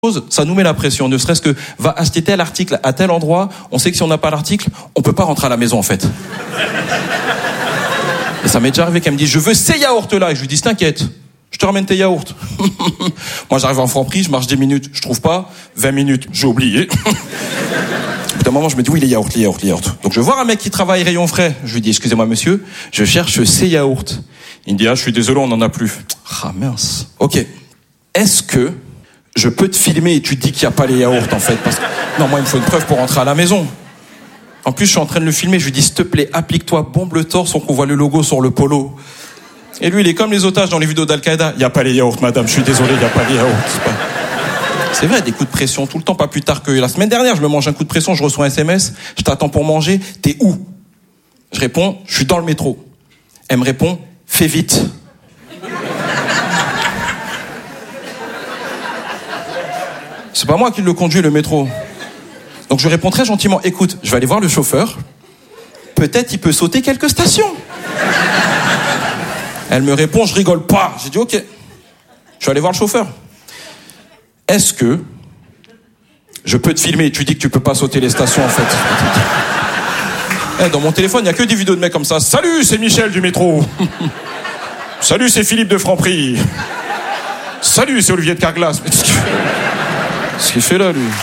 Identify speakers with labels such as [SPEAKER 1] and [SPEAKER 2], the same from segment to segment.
[SPEAKER 1] Ça nous met la pression, ne serait-ce que va acheter tel article à tel endroit, on sait que si on n'a pas l'article, on peut pas rentrer à la maison en fait. Et ça m'est déjà arrivé qu'elle me dise je veux ces yaourts là, et je lui dis t'inquiète, je te ramène tes yaourts. Moi j'arrive en Franprix, je marche 10 minutes, je trouve pas, 20 minutes, j'ai oublié. Au bout d'un moment je me dis oui les yaourts. Donc je vais voir un mec qui travaille rayon frais, je lui dis excusez-moi monsieur, je cherche ces yaourts. Il me dit ah je suis désolé on en a plus. Ah mince. Ok, est-ce que je peux te filmer et tu te dis qu'il n'y a pas les yaourts en fait parce que... Non, moi il me faut une preuve pour rentrer à la maison. En plus je suis en train de le filmer, je lui dis s'il te plaît applique-toi, bombe le torse, on voit le logo sur le polo. Et lui il est comme les otages dans les vidéos d'Al-Qaïda. Il n'y a pas les yaourts madame, je suis désolé, il n'y a pas les yaourts. C'est vrai, des coups de pression tout le temps, pas plus tard que la semaine dernière, je me mange un coup de pression, je reçois un SMS, je t'attends pour manger, t'es où? Je réponds, je suis dans le métro. Elle me répond, fais vite. C'est pas moi qui le conduis, le métro. Donc je réponds très gentiment, écoute, je vais aller voir le chauffeur. Peut-être il peut sauter quelques stations. Elle me répond, je rigole pas. J'ai dit ok. Je vais aller voir le chauffeur. Est-ce que je peux te filmer? Tu dis que tu peux pas sauter les stations en fait. Dans mon téléphone, il y a que des vidéos de mecs comme ça. Salut, c'est Michel du métro. Salut, c'est Philippe de Franprix. Salut, c'est Olivier de Carglass. Qu'est-ce qu'il fait là, lui?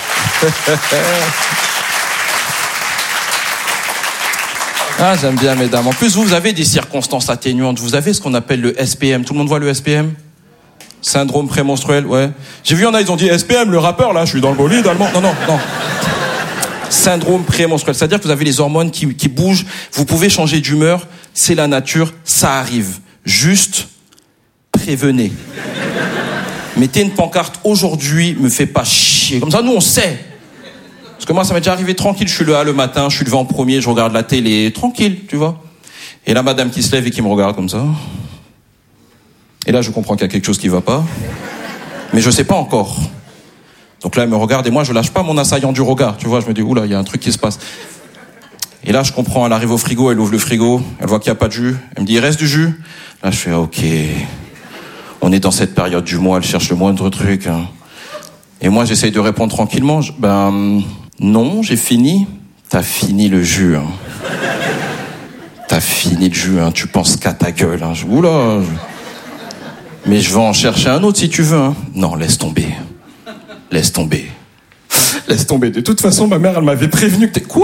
[SPEAKER 1] Ah, j'aime bien, mesdames. En plus, vous avez des circonstances atténuantes. Vous avez ce qu'on appelle le SPM. Tout le monde voit le SPM? Syndrome prémenstruel, ouais. J'ai vu, ils ont dit SPM, le rappeur, là, je suis dans le bolide allemand. Non. Syndrome prémenstruel. C'est-à-dire que vous avez les hormones qui bougent. Vous pouvez changer d'humeur. C'est la nature. Ça arrive. Juste, prévenez. Mettez une pancarte, aujourd'hui, me fais pas chier. Comme ça, nous, on sait. Parce que moi, ça m'est déjà arrivé tranquille. Je suis là le matin, je suis devant en premier, je regarde la télé, tranquille, tu vois. Et là, madame qui se lève et qui me regarde comme ça. Et là, je comprends qu'il y a quelque chose qui va pas. Mais je sais pas encore. Donc là, elle me regarde et moi, je lâche pas mon assaillant du regard. Tu vois, je me dis, oula, il y a un truc qui se passe. Et là, je comprends, elle arrive au frigo, elle ouvre le frigo, elle voit qu'il n'y a pas de jus. Elle me dit, il reste du jus? Là, je fais, ok. On est dans cette période du mois, elle cherche le moindre truc. Hein. Et moi, j'essaye de répondre tranquillement. Non, j'ai fini. T'as fini le jus. Hein. T'as fini le jus, hein. Tu penses qu'à ta gueule. Hein. Oula. Mais je vais en chercher un autre si tu veux. Hein. Non, laisse tomber. Laisse tomber. Laisse tomber. De toute façon, ma mère, elle m'avait prévenu que t'es... Quoi?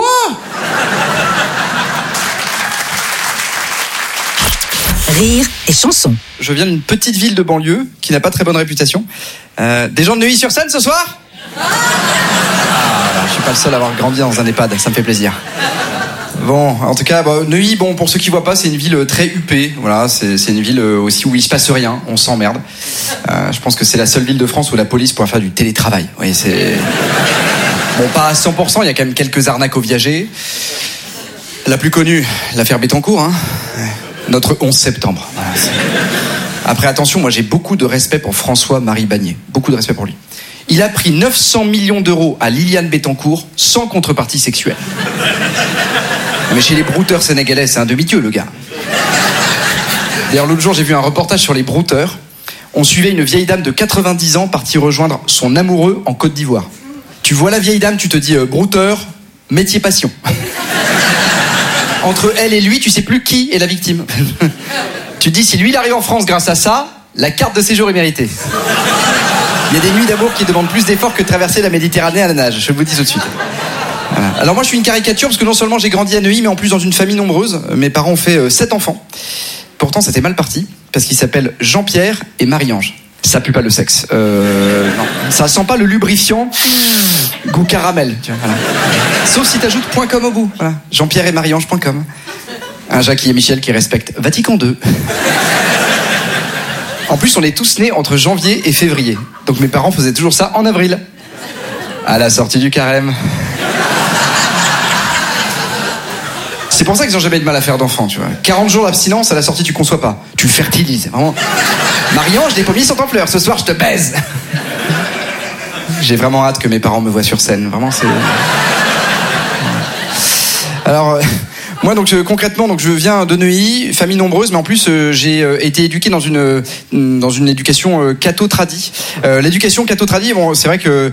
[SPEAKER 2] Rire et chanson.
[SPEAKER 3] Je viens d'une petite ville de banlieue qui n'a pas très bonne réputation. Des gens de Neuilly-sur-Seine ce soir? Je suis pas le seul à avoir grandi dans un EHPAD, ça me fait plaisir. Bon, en tout cas, Neuilly, pour ceux qui voient pas, c'est une ville très huppée. Voilà, c'est une ville aussi où il se passe rien, on s'emmerde. Je pense que c'est la seule ville de France où la police pourra faire du télétravail. Oui, c'est... Bon, pas à 100%, il y a quand même quelques arnaques aux viagers. La plus connue, l'affaire Bettencourt, hein. Notre 11 septembre. Voilà, après, attention, moi j'ai beaucoup de respect pour François-Marie Bagné. Beaucoup de respect pour lui. Il a pris 900 millions d'euros à Liliane Bettencourt sans contrepartie sexuelle. Mais chez les brouteurs sénégalais, c'est un demi-dieu, le gars. D'ailleurs, l'autre jour, j'ai vu un reportage sur les brouteurs. On suivait une vieille dame de 90 ans partie rejoindre son amoureux en Côte d'Ivoire. Tu vois la vieille dame, tu te dis brouteur, métier passion. Entre elle et lui, tu sais plus qui est la victime. Tu te dis, si lui il arrive en France grâce à ça, la carte de séjour est méritée. Il y a des nuits d'amour qui demandent plus d'efforts que de traverser la Méditerranée à la nage, je vous le dis tout de suite. Voilà. Alors moi je suis une caricature parce que non seulement j'ai grandi à Neuilly, mais en plus dans une famille nombreuse. Mes parents ont fait 7 enfants. Pourtant c'était mal parti, parce qu'ils s'appellent Jean-Pierre et Marie-Ange. Ça pue pas le sexe. Non. Ça sent pas le lubrifiant goût caramel. Tu vois, voilà. Sauf si t'ajoutes .com au bout. Voilà. Jean-Pierre et Marie-Ange.com. Un Jacques et Michel qui respectent Vatican II. En plus, on est tous nés entre janvier et février. Donc mes parents faisaient toujours ça en avril. À la sortie du carême. C'est pour ça qu'ils n'ont jamais eu de mal à faire d'enfants, tu vois. 40 jours d'abstinence, à la sortie, tu conçois pas. Tu fertilises, vraiment. Marie-Ange, les pommiers sont en fleurs. Ce soir, je te baise. J'ai vraiment hâte que mes parents me voient sur scène. Vraiment, c'est... Alors, Moi donc concrètement donc je viens de Neuilly, famille nombreuse, mais en plus j'ai été éduqué dans une éducation catho-tradi. L'éducation catho-tradi, bon c'est vrai que